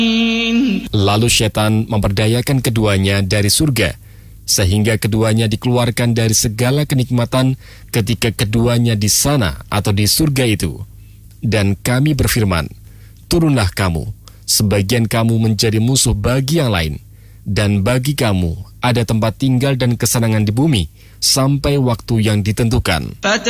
Lalu setan memperdayakan keduanya dari surga, sehingga keduanya dikeluarkan dari segala kenikmatan ketika keduanya di sana atau di surga itu. Dan kami berfirman, turunlah kamu, sebagian kamu menjadi musuh bagi yang lain, dan bagi kamu ada tempat tinggal dan kesenangan di bumi, sampai waktu yang ditentukan.